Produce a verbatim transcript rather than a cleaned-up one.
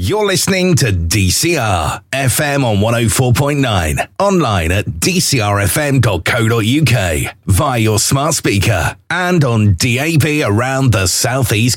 You're listening to D C R F M on one oh four point nine, online at d c r f m dot co dot u k, via your smart speaker, and on D A B around the South East